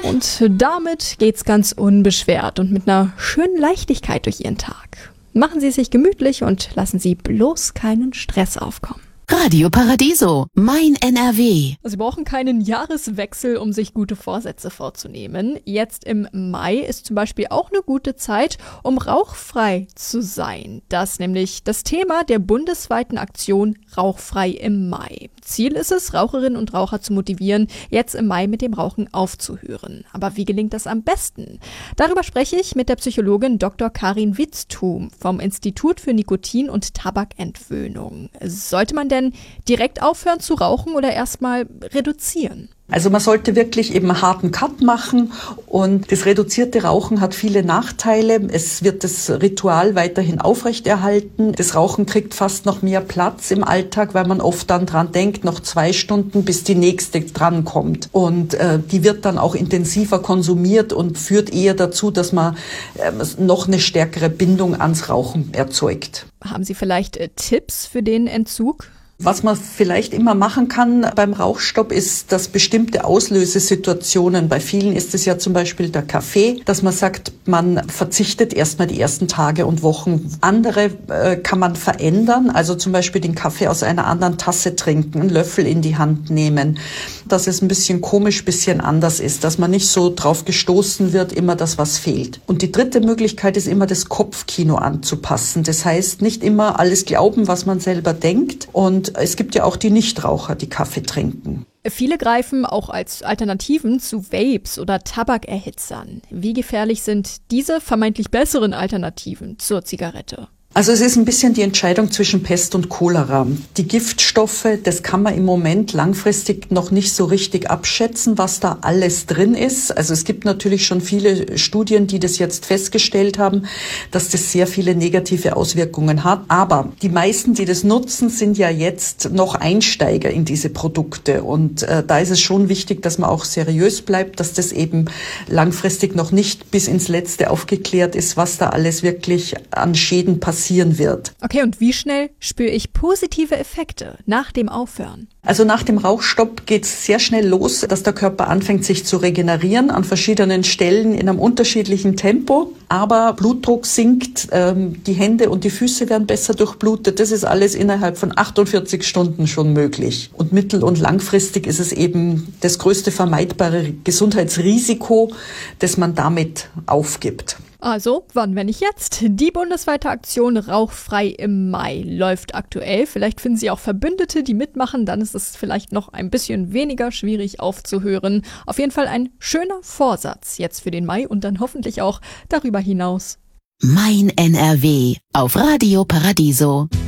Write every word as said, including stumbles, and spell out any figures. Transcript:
Und damit geht's ganz unbeschwert und mit einer schönen Leichtigkeit durch Ihren Tag. Machen Sie es sich gemütlich und lassen Sie bloß keinen Stress aufkommen. Radio Paradiso, mein N R W. Sie brauchen keinen Jahreswechsel, um sich gute Vorsätze vorzunehmen. Jetzt im Mai ist zum Beispiel auch eine gute Zeit, um rauchfrei zu sein. Das ist nämlich das Thema der bundesweiten Aktion Rauchfrei im Mai. Ziel ist es, Raucherinnen und Raucher zu motivieren, jetzt im Mai mit dem Rauchen aufzuhören. Aber wie gelingt das am besten? Darüber spreche ich mit der Psychologin Doktor Karin Witzthum vom Institut für Nikotin- und Tabakentwöhnung. Sollte man denn direkt aufhören zu rauchen oder erstmal reduzieren? Also man sollte wirklich eben einen harten Cut machen und das reduzierte Rauchen hat viele Nachteile. Es wird das Ritual weiterhin aufrechterhalten. Das Rauchen kriegt fast noch mehr Platz im Alltag, weil man oft dann dran denkt, noch zwei Stunden, bis die nächste drankommt. Und äh, die wird dann auch intensiver konsumiert und führt eher dazu, dass man äh, noch eine stärkere Bindung ans Rauchen erzeugt. Haben Sie vielleicht äh, Tipps für den Entzug? Was man vielleicht immer machen kann beim Rauchstopp ist, dass bestimmte Auslösesituationen, bei vielen ist es ja zum Beispiel der Kaffee, dass man sagt, man verzichtet erstmal die ersten Tage und Wochen. Andere äh, kann man verändern, also zum Beispiel den Kaffee aus einer anderen Tasse trinken, einen Löffel in die Hand nehmen, dass es ein bisschen komisch, ein bisschen anders ist, dass man nicht so drauf gestoßen wird, immer das, was fehlt. Und die dritte Möglichkeit ist immer das Kopfkino anzupassen. Das heißt, nicht immer alles glauben, was man selber denkt, und es gibt ja auch die Nichtraucher, die Kaffee trinken. Viele greifen auch als Alternativen zu Vapes oder Tabakerhitzern. Wie gefährlich sind diese vermeintlich besseren Alternativen zur Zigarette? Also es ist ein bisschen die Entscheidung zwischen Pest und Cholera. Die Giftstoffe, das kann man im Moment langfristig noch nicht so richtig abschätzen, was da alles drin ist. Also es gibt natürlich schon viele Studien, die das jetzt festgestellt haben, dass das sehr viele negative Auswirkungen hat. Aber die meisten, die das nutzen, sind ja jetzt noch Einsteiger in diese Produkte. Und äh, da ist es schon wichtig, dass man auch seriös bleibt, dass das eben langfristig noch nicht bis ins Letzte aufgeklärt ist, was da alles wirklich an Schäden passiert wird. Okay, und wie schnell spüre ich positive Effekte nach dem Aufhören? Also nach dem Rauchstopp geht es sehr schnell los, dass der Körper anfängt, sich zu regenerieren an verschiedenen Stellen in einem unterschiedlichen Tempo. Aber Blutdruck sinkt, ähm, die Hände und die Füße werden besser durchblutet. Das ist alles innerhalb von achtundvierzig Stunden schon möglich. Und mittel- und langfristig ist es eben das größte vermeidbare Gesundheitsrisiko, das man damit aufgibt. Also, wann, wenn nicht jetzt? Die bundesweite Aktion Rauchfrei im Mai läuft aktuell. Vielleicht finden Sie auch Verbündete, die mitmachen. Dann ist es vielleicht noch ein bisschen weniger schwierig aufzuhören. Auf jeden Fall ein schöner Vorsatz jetzt für den Mai und dann hoffentlich auch darüber hinaus. Mein N R W auf Radio Paradiso.